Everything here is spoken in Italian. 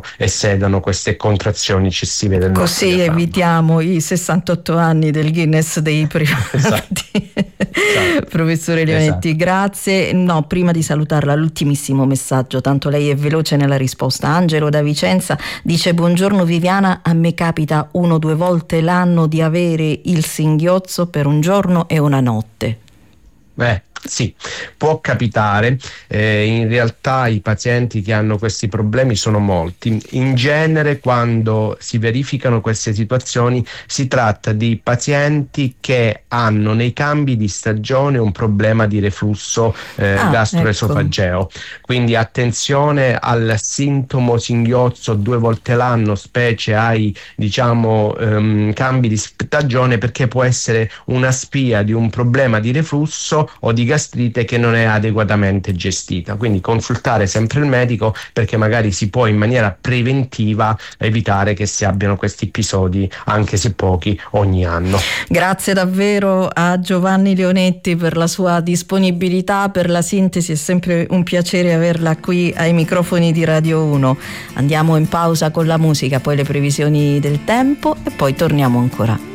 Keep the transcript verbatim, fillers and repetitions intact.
sviluppano e sedano queste contrazioni eccessive del nostro Così diaframma. evitiamo i sessantotto anni del Guinness dei privati. Esatto. Esatto. Professore Leonetti, esatto. Grazie. No, prima di salutarla, l'ultimissimo messaggio, tanto lei è veloce nella risposta. Angelo da Vicenza dice: buongiorno Viviana, a me capita uno o due volte l'anno di avere il singhiozzo per un giorno e una notte. Beh, sì, può capitare. Eh, in realtà i pazienti che hanno questi problemi sono molti. In genere, quando si verificano queste situazioni, si tratta di pazienti che hanno nei cambi di stagione un problema di reflusso eh, ah, gastroesofageo. Ecco. Quindi attenzione al sintomo singhiozzo due volte l'anno, specie ai diciamo ehm, cambi di stagione, perché può essere una spia di un problema di reflusso o di gastrite che non è adeguatamente gestita. Quindi consultare sempre il medico, perché magari si può in maniera preventiva evitare che si abbiano questi episodi, anche se pochi, ogni anno. Grazie davvero a Giovanni Leonetti per la sua disponibilità, per la sintesi. È sempre un piacere averla qui ai microfoni di Radio uno. Andiamo in pausa con la musica, poi le previsioni del tempo e poi torniamo ancora.